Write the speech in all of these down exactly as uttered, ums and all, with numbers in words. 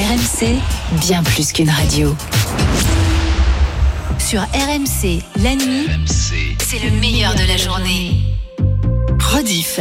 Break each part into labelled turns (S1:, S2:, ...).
S1: R M C, bien plus qu'une radio. Sur R M C, la nuit, c'est le meilleur de la journée. Rediff.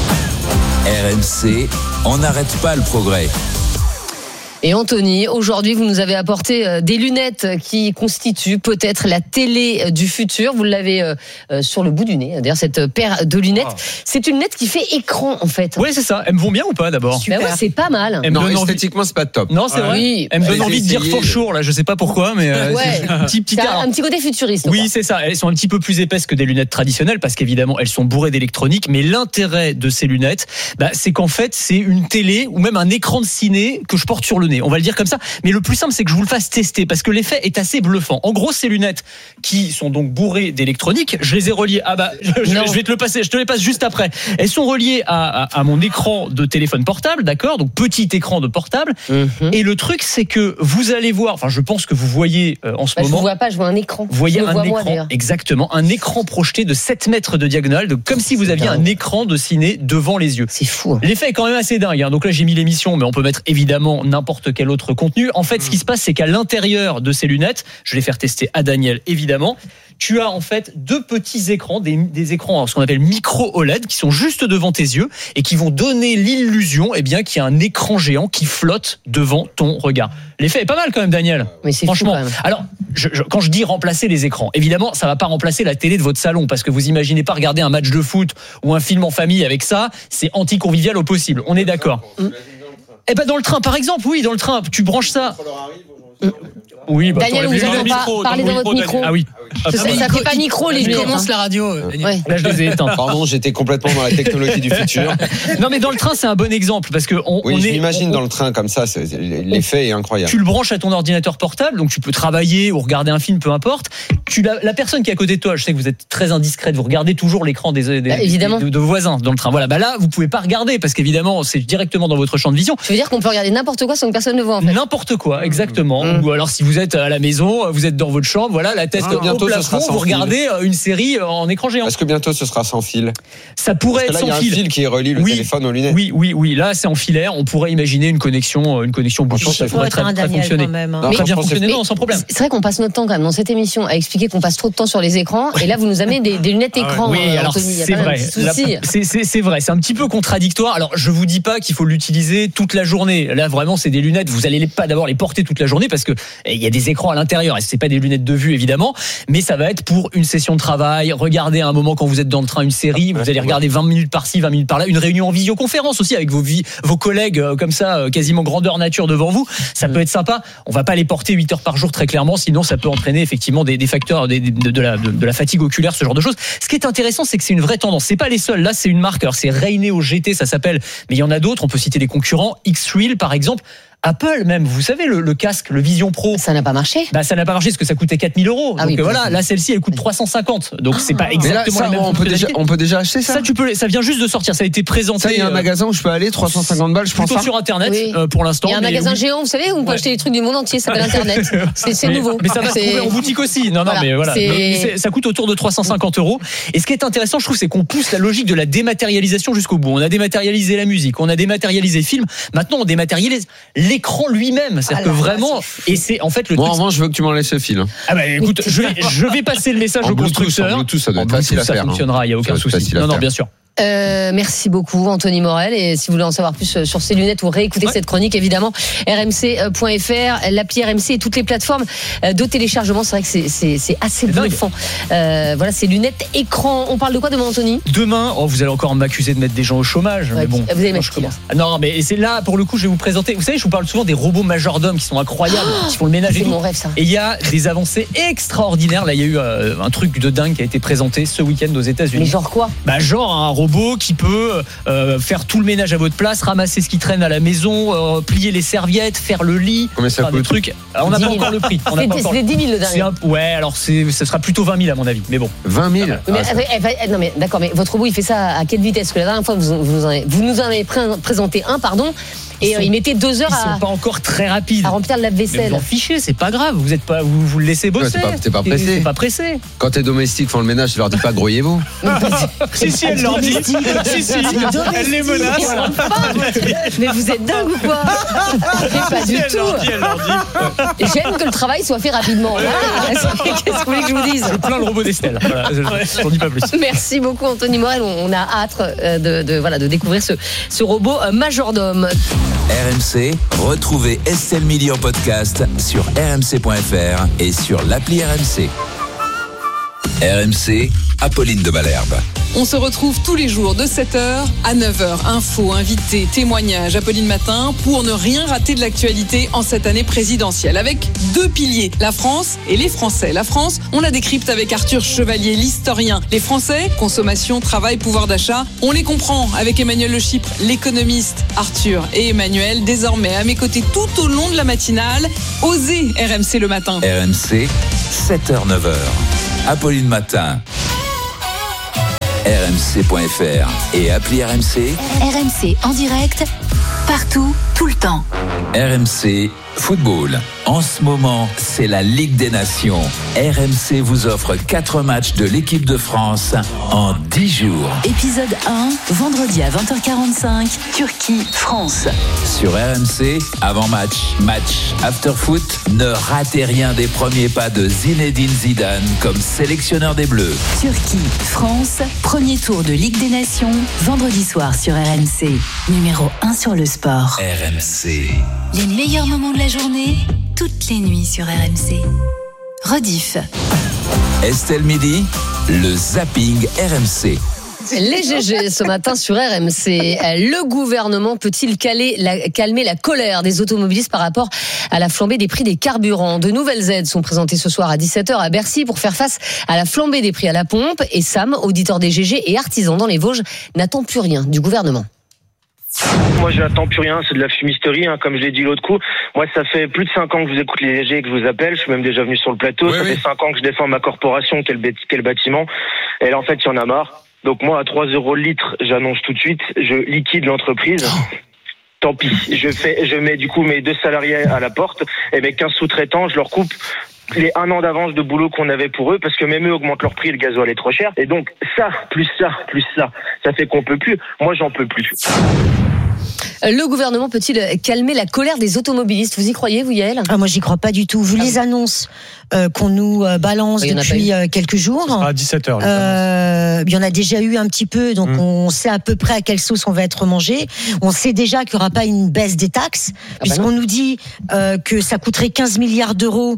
S2: R M C, on n'arrête pas le progrès.
S3: Et Anthony, aujourd'hui, vous nous avez apporté des lunettes qui constituent peut-être la télé du futur. Vous l'avez euh, sur le bout du nez, d'ailleurs, cette paire de lunettes. Wow. C'est une lunette qui fait écran, en fait.
S4: Oui, c'est ça. Elles me vont bien ou pas, d'abord?
S3: Bah ouais, c'est pas mal.
S5: Non, esthétiquement, envie... c'est pas top.
S4: Non, c'est ah, vrai. Oui. Elles me donnent envie de dire for sure, là. Je sais pas pourquoi, mais euh,
S3: ouais.
S4: c'est un petit, petit
S3: un, un petit côté futuriste.
S4: Oui,
S3: quoi.
S4: c'est ça. Elles sont un petit peu plus épaisses que des lunettes traditionnelles parce qu'évidemment, elles sont bourrées d'électronique. Mais l'intérêt de ces lunettes, bah, c'est qu'en fait, c'est une télé ou même un écran de ciné que je porte sur le nez. On va le dire comme ça. Mais le plus simple, c'est que je vous le fasse tester parce que l'effet est assez bluffant. En gros, ces lunettes qui sont donc bourrées d'électronique, je les ai reliées. Ah bah, je, je vais te le passer. Je te les passe juste après. Elles sont reliées à, à, à mon écran de téléphone portable, d'accord? Donc petit écran de portable. Mm-hmm. Et le truc, c'est que vous allez voir. Enfin, je pense que vous voyez euh, en ce
S3: bah,
S4: moment.
S3: Je ne vois pas. Je vois un écran.
S4: Vous voyez
S3: je
S4: un
S3: vois
S4: écran,
S3: moi,
S4: exactement, un écran projeté de sept mètres de diagonale, donc comme si vous aviez un écran de ciné devant les yeux.
S3: C'est fou. Hein.
S4: L'effet est quand même assez dingue. Hein. Donc là, j'ai mis l'émission, mais on peut mettre évidemment n'importe quel autre contenu. En fait, mm. ce qui se passe, c'est qu'à l'intérieur de ces lunettes, je vais les faire tester à Daniel évidemment, tu as en fait deux petits écrans, des, des écrans ce qu'on appelle micro O L E D qui sont juste devant tes yeux et qui vont donner l'illusion eh bien, qu'il y a un écran géant qui flotte devant ton regard. L'effet est pas mal quand même, Daniel.
S3: Mais c'est
S4: franchement.
S3: Fou quand même.
S4: Alors, je, je, quand je dis remplacer les écrans, évidemment, ça va pas remplacer la télé de votre salon parce que vous imaginez pas regarder un match de foot ou un film en famille avec ça, c'est anti-convivial au possible. On est d'accord. Mmh. Eh ben dans le train, par exemple, oui, dans le train, tu branches ça. Oui, bah,
S3: Daniel, vous n'avez pas parlé dans votre micro.
S4: Ah oui.
S3: Ah, ça ne fait pas micro, les lunettes.
S4: Commence la radio. Ouais. Là, je les ai éteints.
S5: Pardon, j'étais complètement dans la technologie du futur.
S4: Non, mais dans le train, c'est un bon exemple parce que on,
S5: oui,
S4: on
S5: je
S4: est.
S5: m'imagine dans le train comme ça, c'est, l'effet est incroyable.
S4: Tu le branches à ton ordinateur portable, donc tu peux travailler ou regarder un film, peu importe. Tu la, la personne qui est à côté de toi, je sais que vous êtes très indiscrète, vous regardez toujours l'écran des, des,
S3: bah, évidemment.
S4: des de, de voisins dans le train. Voilà, bah là, vous pouvez pas regarder parce qu'évidemment, c'est directement dans votre champ de vision.
S3: Tu veux dire qu'on peut regarder n'importe quoi sans que personne ne voit en fait.
S4: N'importe quoi, exactement.
S3: Mmh.
S4: Ou alors si vous êtes à la maison, vous êtes dans votre chambre, voilà, la tête ah, au plafond, vous regardez fil. Une série en écran géant.
S5: Est-ce que bientôt ce sera sans fil?
S4: Ça pourrait
S5: Parce que
S4: être
S5: là,
S4: sans
S5: fil.
S4: Il y a
S5: un fil qui relie le
S4: oui,
S5: téléphone aux lunettes.
S4: Oui, oui, oui. Là, c'est en filaire. On pourrait imaginer une connexion, une connexion Bluetooth. Ça pourrait très, très fonctionner.
S3: Même, hein.
S4: non, très bien fonctionner, non, sans problème.
S3: C'est vrai qu'on passe notre temps quand même dans cette émission à expliquer qu'on passe trop de temps sur les écrans. Et là, vous nous amenez des, des lunettes écran.
S4: Oui,
S3: euh,
S4: alors
S3: Anthony,
S4: c'est vrai. La, c'est, c'est, c'est vrai. C'est un petit peu contradictoire. Alors, je vous dis pas qu'il faut l'utiliser toute la journée. Là, vraiment, c'est des lunettes. Vous allez pas d'abord les porter toute la journée parce que il y a des écrans à l'intérieur. Et c'est pas des lunettes de vue évidemment, mais ça va être pour une session de travail. Regarder à un moment quand vous êtes dans le train une série. Vous allez regarder vingt minutes par-ci, vingt minutes par-là. Une réunion en visioconférence aussi avec vos vi- vos collègues euh, comme ça, euh, quasiment grandeur nature devant vous. Ça peut être sympa. On va pas les porter huit heures par jour très clairement, sinon ça peut entraîner effectivement des, des facteurs des, de, de, la, de, de la fatigue oculaire, ce genre de choses. Ce qui est intéressant, c'est que c'est une vraie tendance. C'est pas les seuls. Là, c'est une marque. Alors c'est Raineo G T, ça s'appelle. Mais il y en a d'autres. On peut citer des concurrents. X-Reel par exemple. Apple même, vous savez, le, le casque, le Vision Pro.
S3: Ça n'a pas marché.
S4: Bah, ça n'a pas marché parce que ça coûtait quatre mille euros.
S3: Ah
S4: donc
S3: oui,
S4: voilà, là, celle-ci, elle coûte trois cent cinquante. Donc, ah, c'est pas exactement
S5: là, ça,
S4: la même
S5: on peut déjà, on peut déjà acheter ça.
S4: Ça, tu peux, ça vient juste de sortir. Ça a été présenté.
S5: Ça, il y a un magasin où je peux aller, trois cent cinquante balles, je pense.
S4: Plutôt sur Internet,
S3: oui.
S4: euh, pour l'instant.
S3: Il y a un magasin oui. géant, vous savez, où on peut ouais. acheter les trucs du monde entier, ça s'appelle Internet. C'est, c'est
S4: mais,
S3: nouveau.
S4: Mais ça va se trouver en boutique aussi. Non, non, voilà, mais voilà. Mais c'est... Ça coûte autour de trois cent cinquante euros. Et ce qui est intéressant, je trouve, c'est qu'on pousse la logique de la dématérialisation jusqu'au bout. On a dématérialisé la musique, on a dématérialisé le film. Maintenant, on dématérialise l'écran lui-même. C'est-à-dire que vraiment, et c'est en fait le
S5: Moi,
S4: truc.
S5: en revanche, je veux que tu m'en laisses le fil. Hein.
S4: Ah bah écoute, je vais, je vais passer le message
S5: en
S4: au
S5: Bluetooth,
S4: constructeur.
S5: En Bluetooth, ça doit être facile à
S4: ça
S5: faire.
S4: Ça fonctionnera, il n'y a aucun souci. Non, non, bien sûr.
S3: Euh, merci beaucoup Anthony Morel, et si vous voulez en savoir plus sur ces lunettes ou réécouter ouais. cette chronique, évidemment r m c point f r, l'appli R M C et toutes les plateformes de téléchargement. C'est vrai que c'est, c'est, c'est assez bluffant. Euh, voilà, ces lunettes écran. On parle de quoi demain, Anthony?
S4: Demain, oh, vous allez encore m'accuser de mettre des gens au chômage, ouais, mais bon,
S3: vous allez mettre qui, là
S4: ah, non, mais c'est là pour le coup, je vais vous présenter. Vous savez, je vous parle souvent des robots majordomes qui sont incroyables, oh, qui font le ménage.
S3: C'est
S4: et
S3: mon rêve, ça.
S4: Et il y a des avancées extraordinaires. Là, il y a eu euh, un truc de dingue qui a été présenté ce week-end aux États-Unis.
S3: Mais genre quoi?
S4: Bah, genre un robot qui peut Euh, faire tout le ménage à votre place, ramasser ce qui traîne à la maison, euh, plier les serviettes, faire le lit.
S5: Combien ça coûte?
S4: Trucs. On n'a pas encore le prix. On
S3: c'est, pas encore... c'est dix mille le dernier.
S4: Un... Ouais, alors c'est, ça sera plutôt vingt mille à mon avis. Mais bon.
S5: vingt mille
S3: mais, ah, mais, ça... Non mais d'accord, mais votre robot il fait ça à quelle vitesse? Parce que la dernière fois vous, vous, en avez, vous nous en avez présenté un, pardon. Et sont, il mettait deux heures
S4: ils
S3: à.
S4: Ils sont pas encore très rapides.
S3: À remplir le lave-vaisselle.
S4: Mais vous en fichez, c'est pas grave. Vous êtes pas, vous, vous le laissez bosser.
S5: Ouais, t'es, pas, t'es pas pressé.
S4: T'es pas pressé.
S5: Quand tes domestiques font le ménage, tu leur dis pas grouillez-vous.
S4: Si si, elle leur dit. Si si, elle les menace.
S3: Mais vous êtes dingue ou quoi? pas du tout. J'aime que le travail soit fait rapidement. Voilà. Qu'est-ce que vous voulez que je vous dise ?
S4: C'est plein le robot d'Estelle. Voilà, je n'en dis pas plus.
S3: Merci beaucoup Anthony Morel. On a hâte de, de, voilà, de découvrir ce, ce robot majordome.
S2: R M C, retrouvez Estelle Midi en podcast sur r m c point f r et sur l'appli R M C. R M C, Apolline de Malherbe.
S6: On se retrouve tous les jours de sept heures à neuf heures. Infos, invités, témoignages, Apolline Matin, pour ne rien rater de l'actualité en cette année présidentielle. Avec deux piliers, la France et les Français. La France, on la décrypte avec Arthur Chevalier, l'historien. Les Français, consommation, travail, pouvoir d'achat, on les comprend avec Emmanuel Le Chypre, l'économiste. Arthur et Emmanuel, désormais à mes côtés tout au long de la matinale. Osez R M C le matin.
S2: R M C, sept heures neuf heures. Apolline Matin. r m c point f r et appli R M C.
S1: R M C en direct, partout, tout le temps.
S2: R M C Football. En ce moment, c'est la Ligue des Nations. R M C vous offre quatre matchs de l'équipe de France en dix jours.
S1: Épisode un, vendredi à vingt heures quarante-cinq, Turquie, France.
S2: Sur R M C, avant-match, match, after-foot, ne ratez rien des premiers pas de Zinedine Zidane comme sélectionneur des Bleus.
S1: Turquie, France, premier tour de Ligue des Nations, vendredi soir sur R M C. Numéro un sur le sport.
S2: R M C.
S1: Les meilleurs moments de la journée, toutes les nuits sur R M C. Rediff.
S2: Estelle Midi, le zapping R M C.
S3: Les G G ce matin sur R M C. Le gouvernement peut-il caler la, calmer la colère des automobilistes par rapport à la flambée des prix des carburants ? De nouvelles aides sont présentées ce soir à dix-sept heures à Bercy pour faire face à la flambée des prix à la pompe. Et Sam, auditeur des G G et artisan dans les Vosges, n'attend plus rien du gouvernement.
S7: Moi, je n'attends plus rien, c'est de la fumisterie, hein, comme je l'ai dit l'autre coup. Moi, ça fait plus de cinq ans que je vous écoute les G G et que je vous appelle. Je suis même déjà venu sur le plateau. Oui, ça oui. fait cinq ans que je défends ma corporation, quel, quel bâtiment. Et là, en fait, il y en a marre. Donc moi, à trois euros le litre, j'annonce tout de suite, je liquide l'entreprise. Tant pis, je fais, je mets du coup mes deux salariés à la porte. Et avec quinze sous-traitants, je leur coupe les un an d'avance de boulot qu'on avait pour eux, parce que même eux augmentent leur prix, le gasoil est trop cher. Et donc, ça, plus ça, plus ça, ça fait qu'on peut plus. Moi, j'en peux plus.
S3: Le gouvernement peut-il calmer la colère des automobilistes ? Vous y croyez, vous, Yael ?
S8: Ah, moi, j'y crois pas du tout. Vu ah, les annonces euh, qu'on nous euh, balance oui, depuis euh, quelques jours.
S4: À dix-sept heures.
S8: Euh, il y en a déjà eu un petit peu, donc mmh. on sait à peu près à quelle sauce on va être mangé. On sait déjà qu'il n'y aura pas une baisse des taxes, ah puisqu'on bah nous dit euh, que ça coûterait quinze milliards d'euros,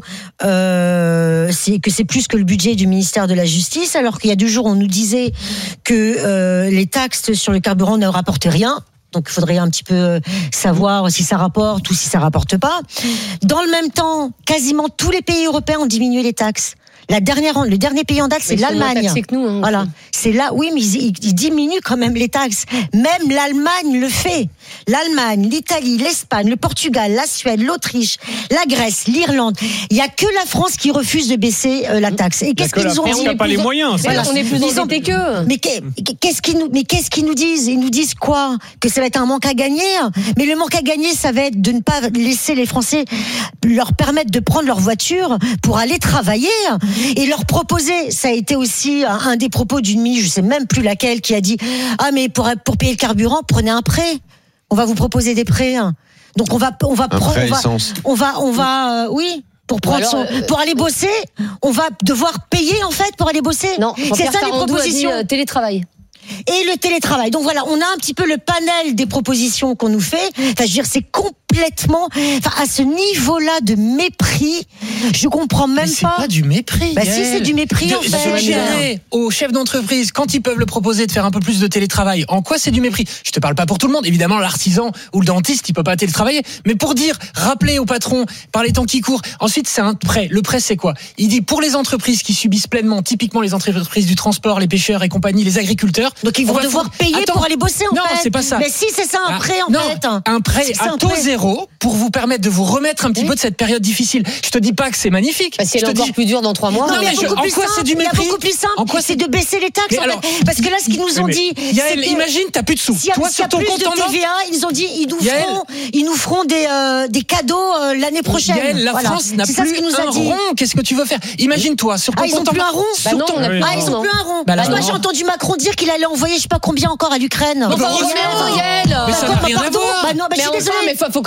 S8: euh, c'est, que c'est plus que le budget du ministère de la Justice, alors qu'il y a deux jours, on nous disait que euh, les taxes sur le carburant ne rapportaient rien. Donc il faudrait un petit peu savoir si ça rapporte ou si ça rapporte pas. Dans le même temps, quasiment tous les pays européens ont diminué les taxes. La dernière, le dernier pays en date, c'est l'Allemagne.
S3: Que nous, hein,
S8: voilà, c'est là. Oui, mais ils, ils diminuent quand même les taxes. Même l'Allemagne le fait. L'Allemagne, l'Italie, l'Espagne, le Portugal, la Suède, l'Autriche, la Grèce, l'Irlande. Il y a que la France qui refuse de baisser euh, la taxe. Et qu'est-ce qu'ils nous ont dit ?
S4: On n'a pas les moyens.
S3: Voilà. On est plus endettés qu'eux.
S8: Mais qu'est-ce qu'ils nous, mais qu'est-ce qu'ils nous disent ? Ils nous disent quoi ? Que ça va être un manque à gagner. Mais le manque à gagner, ça va être de ne pas laisser les Français leur permettre de prendre leur voiture pour aller travailler. Et leur proposer, ça a été aussi un des propos d'une ministre, je sais même plus laquelle, qui a dit ah mais pour pour payer le carburant, prenez un prêt. On va vous proposer des prêts. Donc on va on va prendre on va, on va on va euh, oui. Pour prendre alors, son, euh, pour aller bosser, on va devoir payer en fait pour aller bosser.
S3: Non, c'est ça les propositions. A dit, euh, télétravail.
S8: Et le télétravail. Donc voilà, on a un petit peu le panel des propositions qu'on nous fait. Enfin, je veux dire, c'est complètement, enfin, à ce niveau-là de mépris, je comprends même
S9: mais c'est
S8: pas.
S9: C'est pas du mépris.
S8: Bah si, c'est du mépris,
S9: de,
S8: en fait.
S9: Suggérer aux chefs d'entreprise, quand ils peuvent le proposer, de faire un peu plus de télétravail. En quoi c'est du mépris ? Je te parle pas pour tout le monde. Évidemment, l'artisan ou le dentiste, il peut pas télétravailler. Mais pour dire, rappeler au patron, par les temps qui courent. Ensuite, c'est un prêt. Le prêt, c'est quoi ? Il dit, pour les entreprises qui subissent pleinement, typiquement les entreprises du transport, les pêcheurs et compagnie, les agriculteurs.
S8: Donc ils vont devoir faut... payer Attends, pour aller bosser en
S9: non,
S8: fait.
S9: Non, c'est pas ça.
S8: Mais si, c'est ça un prêt en
S9: non,
S8: fait.
S9: Un prêt à taux zéro pour vous permettre de vous remettre un petit oui. peu de cette période difficile. Je te dis pas que c'est magnifique.
S3: Parce qu'elle est encore dis... plus dure dans trois mois.
S8: Non, mais je... en quoi simple, c'est du mépris ? Il y a beaucoup plus simple. En quoi c'est de baisser les taxes. Alors, en fait. Parce que là, ce qu'ils nous ont dit.
S9: Yael, imagine, t'as plus de sous.
S8: Si Toi, sur ton compte en
S9: T
S8: V A, ils nous ont dit, ils nous feront, ils nous feront des des cadeaux l'année prochaine.
S9: Yael, la France n'a plus un rond. Qu'est-ce que tu veux faire ? Imagine-toi sur ton compte en
S8: banque. Ah, ils ont plus un rond. Ah, ils ont plus un rond. Moi, j'ai entendu Macron dire qu'il allait envoyer, je sais pas combien encore à l'Ukraine.
S3: Mais ça n'a rien à voir.
S8: Bah non, bah je suis désolée.
S3: Mais faut, faut quand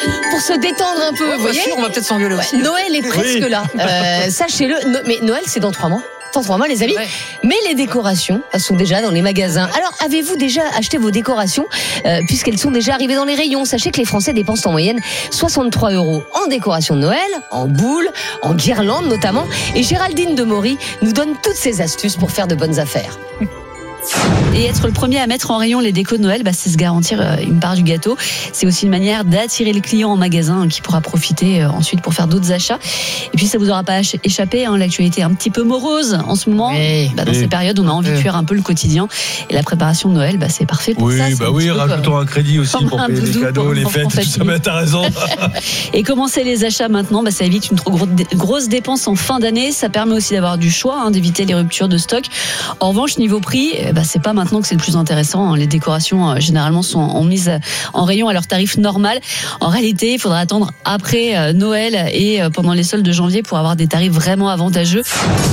S3: pour se détendre un peu,
S9: Ouais,
S3: vous voyez.
S9: sûr, on va peut-être s'engueuler
S3: Ouais,
S9: aussi.
S3: Noël est presque
S10: Oui.
S3: là. Euh, sachez-le. No- mais Noël, c'est dans trois mois. Dans trois mois, les amis.
S9: Ouais.
S3: Mais les décorations, elles sont déjà dans les magasins. Alors, avez-vous déjà acheté vos décorations euh, puisqu'elles sont déjà arrivées dans les rayons? Sachez que les Français dépensent en moyenne soixante-trois euros en décoration de Noël, en boules, en guirlandes notamment. Et Géraldine Demory nous donne toutes ses astuces pour faire de bonnes affaires.
S11: Et être le premier à mettre en rayon les décos de Noël, bah, c'est se garantir une part du gâteau. C'est aussi une manière d'attirer les clients en magasin qui pourra profiter ensuite pour faire d'autres achats. Et puis ça vous aura pas échappé, hein, l'actualité est un petit peu morose en ce moment. Oui, bah, dans oui. ces périodes, on a envie oui. de fuir un peu le quotidien. Et la préparation de Noël, bah, c'est parfait pour
S12: oui,
S11: ça.
S12: Bah oui, rajoutons un crédit aussi pour payer les cadeaux, les fêtes, tout ça. Bah, t'as raison.
S11: Et commencer les achats maintenant, bah, ça évite une trop grosse dépense en fin d'année. Ça permet aussi d'avoir du choix, hein, d'éviter les ruptures de stock. En revanche, niveau prix, bah, c'est pas maintenant que c'est le plus intéressant. Les décorations, généralement, sont en mise en rayon à leur tarif normal. En réalité, il faudra attendre après Noël et pendant les soldes de janvier pour avoir des tarifs vraiment avantageux.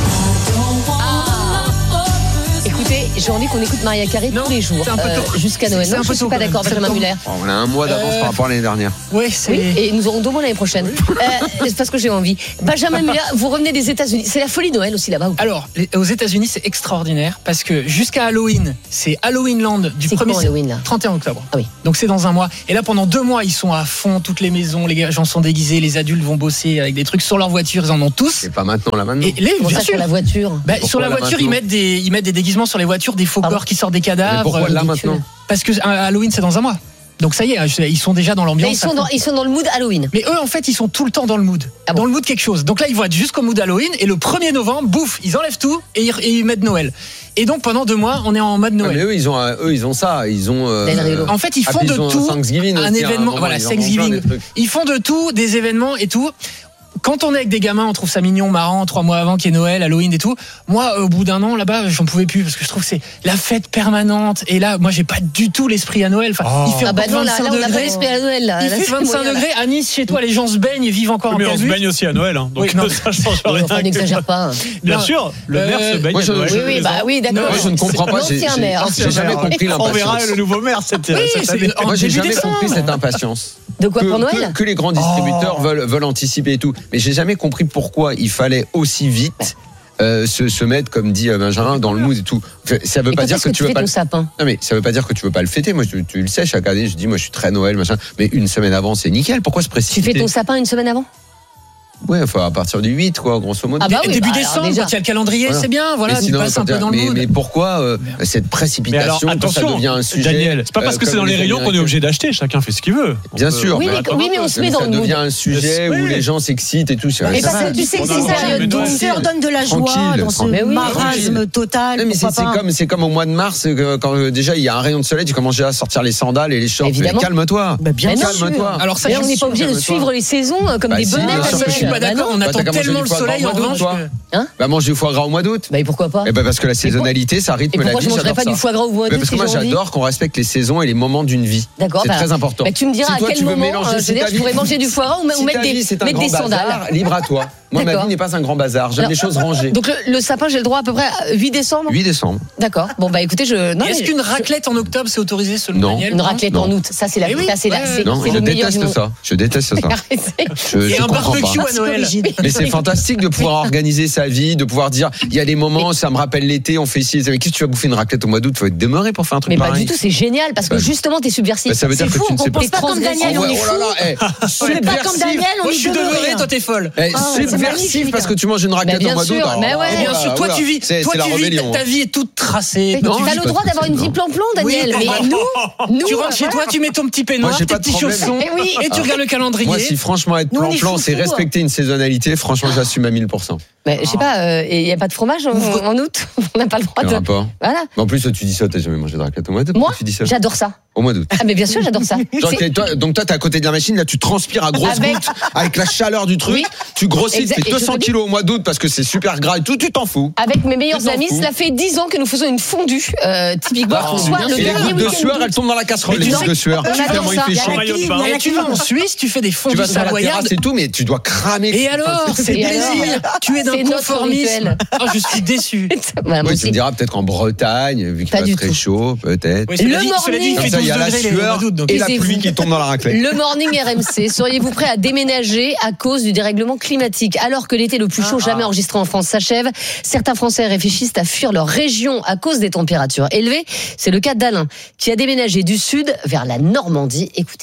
S3: J'ai envie qu'on écoute Mariah Carey non, tous les jours euh, jusqu'à Noël. Non, je ne suis pas d'accord, Benjamin Muller.
S5: Oh, on a un mois d'avance euh... par rapport à l'année dernière.
S3: Oui, c'est... oui, et nous aurons deux mois l'année prochaine. Oui. Euh, c'est parce que j'ai envie. Benjamin Muller, vous revenez des États-Unis. C'est la folie Noël aussi là-bas.
S9: Alors, aux États-Unis, c'est extraordinaire parce que jusqu'à Halloween, c'est Halloween Land du premier
S3: Halloween,
S9: trente et un octobre.
S3: Ah oui.
S9: Donc c'est dans un mois. Et là, pendant deux mois, ils sont à fond. Toutes les maisons, les gens sont déguisés, les adultes vont bosser avec des trucs sur leur voiture. Ils en ont tous.
S5: C'est pas maintenant là maintenant.
S9: Et les,
S3: bien
S9: sûr.
S3: Sur la voiture.
S9: Bah, sur la voiture, ils mettent des, ils mettent des déguisements sur les voitures, des faux corps qui sortent des cadavres.
S5: Mais pourquoi là maintenant ?
S9: Parce que Halloween c'est dans un mois. Donc ça y est, ils sont déjà dans l'ambiance.
S3: Mais ils sont dans, ils sont dans le mood Halloween.
S9: Mais eux en fait ils sont tout le temps dans le mood, ah bon. dans le mood quelque chose. Donc là ils vont être jusqu'au mood Halloween et le premier novembre, bouf, ils enlèvent tout et ils, et ils mettent Noël. Et donc pendant deux mois on est en mode Noël.
S5: Ah mais eux ils ont, eux ils ont ça, ils ont. Euh,
S9: en fait ils font de tout un événement, un voilà Thanksgiving. Ils font de tout des événements et tout. Quand on est avec des gamins, on trouve ça mignon, marrant, trois mois avant qu'il y ait Noël, Halloween et tout. Moi, au bout d'un an, là-bas, j'en pouvais plus parce que je trouve que c'est la fête permanente. Et là, moi, j'ai pas du tout l'esprit à Noël. Enfin,
S3: oh.
S9: il fait
S3: ah bah non, là, là, on n'a pas l'esprit à Noël. Là.
S9: Il là, fait vingt-cinq degrés à Nice, chez toi, les gens se baignent et vivent encore
S10: oui,
S9: en
S10: mais on se baigne aussi à Noël, hein. Donc oui, ça change rien.
S3: Enfin, n'exagère pas.
S10: Bien
S3: non.
S10: sûr, le maire euh, se baigne.
S5: Moi, je,
S10: à Noël.
S3: Oui, oui, bah oui, d'accord.
S5: Moi, je ne comprends pas.
S3: L'ancien maire.
S5: J'ai jamais compris l'impatience.
S10: On verra le nouveau maire cette année.
S5: Moi, j'ai jamais compris cette impatience.
S3: De quoi pour Noël ?
S5: Que les grands distributeurs veulent anticiper et tout. Mais j'ai jamais compris pourquoi il fallait aussi vite euh, se, se mettre, comme dit Benjamin, dans le mood et tout. Ça veut
S3: et
S5: pas dire que, que tu veux pas
S3: ton sapin.
S5: Non mais ça veut pas dire que tu veux pas le fêter. Moi, tu, tu le sais, chaque année, je dis, moi, je suis très Noël, machin. Mais une semaine avant, c'est nickel. Pourquoi se précipiter ?
S3: Tu fais ton sapin une semaine avant ?
S5: Ouais, enfin à partir du huit, quoi, grosso modo.
S3: Ah bah oui,
S9: début
S3: bah,
S9: décembre, quand il y a le calendrier, voilà. C'est bien, voilà, tu passes un peu dans le mood.
S5: Mais pourquoi euh, cette précipitation,
S10: mais alors, attention,
S5: ça devient un sujet.
S10: Daniel, c'est pas parce que euh, c'est dans les rayons qu'on est obligé d'acheter, chacun fait ce qu'il veut.
S5: Bien sûr.
S3: Oui, mais, oui, mais on se met dans le mood.
S5: Ça devient un sujet où les gens s'excitent et tout.
S3: Et parce que tu sais que c'est ça,
S8: ça leur donne de la joie dans ce marasme total.
S5: Mais c'est comme au mois de mars, quand déjà il y a un rayon de soleil, tu commences déjà à sortir les sandales et les shorts. Calme-toi.
S3: Calme-toi. Alors ça, on n'est pas obligé de suivre les saisons comme des bonnets.
S9: Je suis pas d'accord, on attend tellement le soleil en revanche.
S3: Hein
S5: bah manger du foie gras au mois d'août.
S3: Bah et pourquoi pas?
S5: Eh bah parce que la saisonnalité ça rythme la vie.
S3: Je mangerais pas du foie gras au mois d'août.
S5: Parce que moi j'adore qu'on respecte les saisons et les moments d'une vie.
S3: D'accord.
S5: C'est très important.
S3: Tu me diras à quel moment je pourrais manger du foie gras ou mettre des sandales.
S5: Libre à toi. Moi, ma vie n'est pas un grand bazar. J'aime les choses rangées.
S3: Donc, le, le sapin, j'ai le droit à peu près huit décembre
S5: huit décembre.
S3: D'accord. Bon, bah écoutez, je.
S9: Non, est-ce qu'une raclette en octobre, c'est autorisé selon
S5: non.
S9: Daniel?
S3: Une raclette
S5: non.
S3: en août. Ça, c'est la.
S9: Oui,
S3: ça, c'est la. C'est,
S5: non,
S3: c'est
S5: je
S3: le meilleur
S5: déteste ça. Je déteste ça. Je,
S9: Et
S5: je
S9: un barbecue à Noël.
S5: Mais c'est fantastique de pouvoir organiser sa vie, de pouvoir dire il y a des moments, ça me rappelle l'été, on fait ici. Mais qu'est-ce que tu vas bouffer une raclette au mois d'août? Faut être demeuré pour faire un truc
S3: mais
S5: pareil.
S3: Mais pas du tout, c'est génial parce que justement, t'es subversif.
S5: Ça veut dire que tu ne sais pas.
S8: On pense pas comme Daniel, on est fou. On n'est pas comme Daniel, on est
S9: je suis demeuré, toi t'es folle.
S5: Subversif parce que tu manges une raclette au mois d'août.
S3: Mais ouais.
S9: Bien sûr, toi tu vis, toi tu vis, ta vie est toute tracée.
S3: T'as le droit d'avoir une vie plan-plan, Daniel. Mais nous,
S9: tu rentres chez toi, tu mets ton petit peignoir, tes petits chaussons, et tu regardes le calendrier.
S5: Moi, si franchement être plan-plan, c'est respecter une saisonnalité, franchement, j'assume à mille pour cent.
S3: Mais je sais pas, il n'y a pas de fromage en août. On n'a pas le droit de.
S5: Voilà. En plus, tu dis ça, t'as jamais mangé de raclette au mois d'août.
S3: Moi, j'adore ça.
S5: Au mois d'août.
S3: Ah mais bien sûr, j'adore ça.
S5: Genre, toi, donc toi, t'es à côté de la machine, là, tu transpires à grosses
S3: avec...
S5: gouttes, avec la chaleur du truc. Oui. Tu grossis, tu fais deux cents kilos au mois d'août parce que c'est super gras et tout, tu t'en fous.
S3: Avec mes meilleurs amis, cela fait dix ans que nous faisons une fondue, euh, typiquement.
S5: Oh,
S3: soit le
S5: et les gouttes de sueur, elles tombent dans la casserole, les gouttes de sueur.
S3: Tellement il fait chaud.
S9: Et tu vas en Suisse, tu fais des fondues savoyardes.
S5: C'est tout, mais tu dois cramer.
S9: Et alors, c'est plaisir. Tu es d'un conformisme. Oh, je suis déçu.
S5: Oui, tu me diras peut-être en Bretagne, vu qu'il fait très chaud, peut-être.
S3: Le morning.
S5: Comme ça, il y a la sueur et la pluie qui tombe dans la raclette.
S3: Le morning R M C. Seriez-vous prêt à déménager à cause du dérèglement climatique? Alors que l'été le plus chaud jamais enregistré en France s'achève, certains Français réfléchissent à fuir leur région à cause des températures élevées. C'est le cas d'Alain, qui a déménagé du sud vers la Normandie. Écoutez.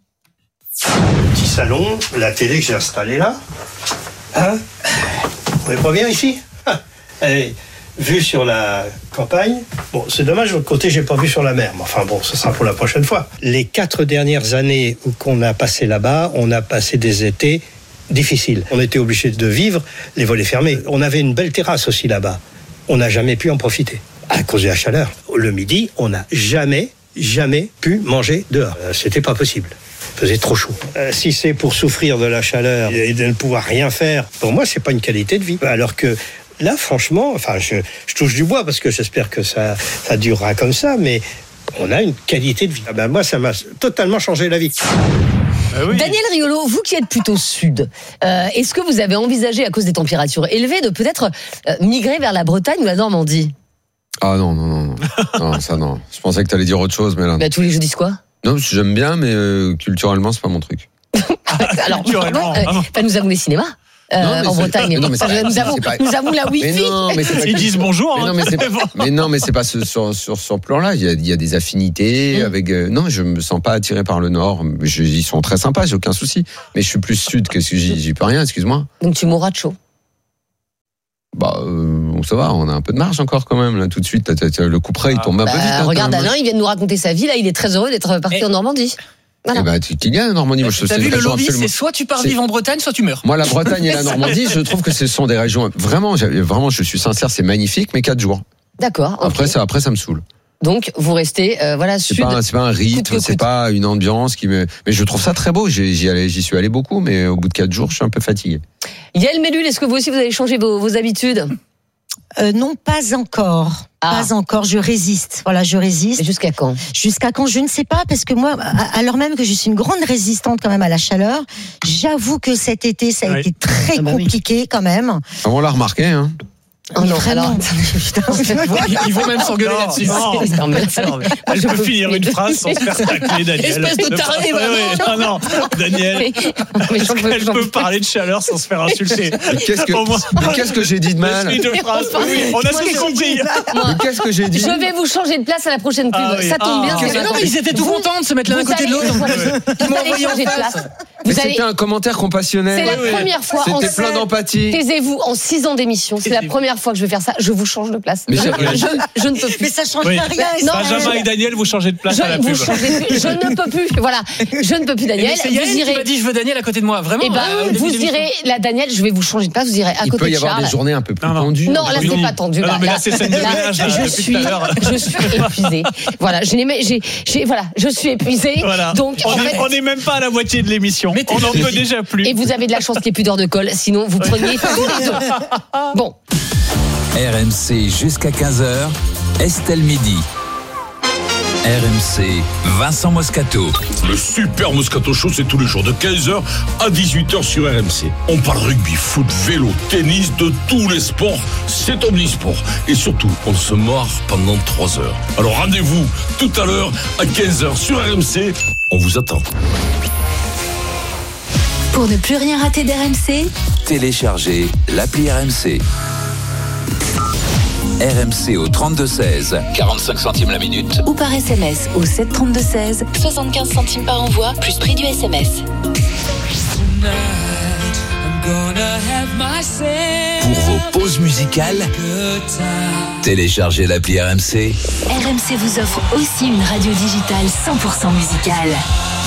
S13: Petit salon, la télé que j'ai installée là. Hein? Vous voyez pas bien ici? Allez, vu sur la campagne. Bon, c'est dommage, de l'autre côté, j'ai pas vu sur la mer. Mais enfin bon, ce sera pour la prochaine fois. Les quatre dernières années où qu'on a passé là-bas, on a passé des étés difficiles. On était obligé de vivre les volets fermés. On avait une belle terrasse aussi là-bas. On n'a jamais pu en profiter à cause de la chaleur. Le midi, on n'a jamais, jamais pu manger dehors. Euh, c'était pas possible. Il faisait trop chaud. Euh, si c'est pour souffrir de la chaleur et de ne pouvoir rien faire, pour moi, c'est pas une qualité de vie. Alors que là, franchement, enfin, je, je touche du bois parce que j'espère que ça, ça durera comme ça, mais on a une qualité de vie. Ah ben moi, ça m'a totalement changé la vie.
S3: Ah oui. Daniel Riolo, vous qui êtes plutôt sud, euh, est-ce que vous avez envisagé, à cause des températures élevées, de peut-être euh, migrer vers la Bretagne ou la Normandie ?
S5: Ah non, non, non, non. Non, ça non. Je pensais que tu allais dire autre chose, mais là.
S3: Bah, tous les jeudis, quoi ?
S5: Non, parce que j'aime bien, mais euh, culturellement, c'est pas mon truc.
S3: Alors, culturellement, euh, enfin, nous avons des cinémas. Euh, non, en Bretagne, non, mais enfin, nous, avons, pas... nous avons la Wi-Fi.
S5: Mais non, mais
S10: ils disent bonjour.
S5: Mais,
S10: hein.
S5: non, mais, c'est pas... mais non, mais c'est pas ce, sur, sur ce plan-là. Il y a, il y a des affinités. Mmh. Avec. Euh... Non, je me sens pas attiré par le Nord. Je, ils sont très sympas, j'ai aucun souci. Mais je suis plus sud que si j'y, j'y peux rien. Excuse-moi.
S3: Donc tu mourras de chaud.
S5: Bah, euh, ça va, on a un peu de marge encore quand même. Là, tout de suite, t'as, t'as, t'as, le coup près, il tombe
S3: bah,
S5: un peu vite.
S3: Regarde, Alain, il vient de nous raconter sa vie. Là, il est très heureux d'être parti Et... en Normandie. Voilà.
S5: Eh ben, tu gagnes en Normandie. Moi, je
S9: T'as
S5: sais
S9: vu le lobby,
S5: absolument...
S9: c'est soit tu pars vivre en Bretagne, soit tu meurs.
S5: Moi, la Bretagne et la Normandie, je trouve que ce sont des régions vraiment, vraiment, je suis sincère, c'est magnifique, mais quatre jours.
S3: D'accord.
S5: Après,
S3: okay.
S5: ça, après, ça me saoule.
S3: Donc, vous restez, euh, voilà,
S5: c'est
S3: sud.
S5: Pas, c'est pas un rythme, c'est pas une ambiance qui me. Mais je trouve ça très beau. J'y, j'y, allais, j'y suis allé beaucoup, mais au bout de quatre jours, je suis un peu fatigué.
S3: Yael Mellul, est-ce que vous aussi vous avez changé vos, vos habitudes?
S8: Euh, non, pas encore. Ah. Pas encore. Je résiste. Voilà, je résiste.
S3: Et jusqu'à quand?
S8: Jusqu'à quand? Je ne sais pas, parce que moi, alors même que je suis une grande résistante quand même à la chaleur, j'avoue que cet été, ça a oui. été très ah bah compliqué oui. quand même.
S5: Ah, on l'a remarqué, hein.
S8: Oh non, alors,
S9: ils vont même s'engueuler là-dessus.
S10: Non, je peux finir une phrase sans se faire tacler, Daniel.
S3: Espèce de taré,
S10: vraiment. Non, non, Daniel. Mais, mais elle peut parler de chaleur sans se faire insulter.
S5: Mais qu'est-ce que, mais qu'est-ce que j'ai dit de mal?
S10: De phrase. Oui, on a tous compris.
S5: Mais qu'est-ce que j'ai dit?
S3: Je vais vous changer de place à la prochaine pub. Ah, oui. Ça tombe bien.
S9: Ah, c'est non, mais ils étaient tout contents de se mettre l'un à côté de l'autre.
S3: Vous allez changer de place.
S5: Mais c'était un commentaire compassionnel.
S3: C'est la première fois.
S5: C'était plein d'empathie.
S3: Taisez-vous, en six ans d'émission, c'est la première fois que je vais faire ça. Je vous change de place.
S5: Mais
S3: je, je, je ne peux plus.
S8: Mais ça change
S10: oui.
S8: pas rien.
S3: Non,
S10: Benjamin et Daniel, vous changez de place
S3: je,
S10: à la pub.
S3: Je ne peux plus. Voilà, je ne peux plus, Daniel.
S9: C'est Yael qui m'a dit je veux Daniel à côté de moi. Vraiment.
S3: Eh ben, euh, vous irez, la Daniel, je vais vous changer de place. Vous irez à
S5: Il
S3: côté de Charles.
S5: Il peut y avoir des journées un peu plus
S10: non, non.
S5: tendues.
S3: Non, là c'est pas tendu.
S10: Non,
S3: là,
S10: mais là,
S3: là
S10: c'est scène de ménage.
S3: Je suis, je suis épuisée. Voilà, je n'ai, j'ai, j'ai, voilà, je suis épuisée.
S10: Voilà.
S3: Donc,
S10: on n'est même pas à la moitié de l'émission. On n'en peut déjà plus.
S3: Et vous avez de la chance qu'il n'y ait plus d'heure de colle. Sinon, vous preniez tous les deux. Bon.
S2: R M C jusqu'à quinze heures, Estelle Midi. R M C, Vincent Moscato.
S14: Le super Moscato Show, c'est tous les jours de quinze heures à dix-huit heures sur R M C. On parle rugby, foot, vélo, tennis, de tous les sports. C'est omnisport. Et surtout, on se marre pendant trois heures. Alors rendez-vous tout à l'heure à quinze heures sur R M C. On vous attend.
S1: Pour ne plus rien rater d'R M C,
S2: téléchargez l'appli R M C. R M C au trente-deux seize, quarante-cinq centimes la minute.
S1: Ou par S M S au sept trente-deux seize, soixante-quinze centimes par envoi, plus prix du S M S.
S2: Pour vos pauses musicales, téléchargez l'appli R M C.
S1: R M C vous offre aussi une radio digitale cent pour cent musicale.